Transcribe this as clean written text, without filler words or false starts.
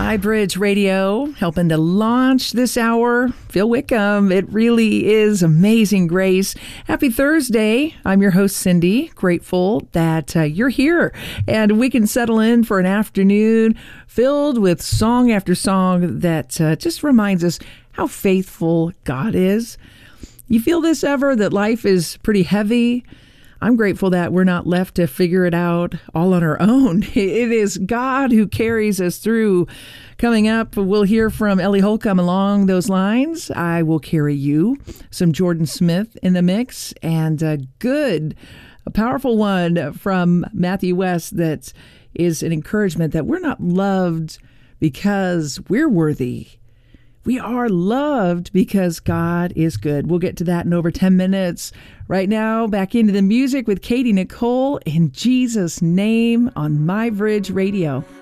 MyBridge Radio, helping to launch this hour. Phil Wickham, it really is amazing grace. Happy Thursday. I'm your host, Cindy. Grateful that you're here and we can settle in for an afternoon filled with song after song that just reminds us how faithful God is. You feel this ever, that life is pretty heavy? I'm grateful that we're not left to figure it out all on our own. It is God who carries us through. Coming up, we'll hear from Ellie Holcomb along those lines. I will carry you. Some Jordan Smith in the mix, and a powerful one from Matthew West that is an encouragement that we're not loved because we're worthy. We are loved because God is good. We'll get to that in over 10 minutes. Right now, back into the music with Katie Nicole, In Jesus' Name, on MyBridge Radio.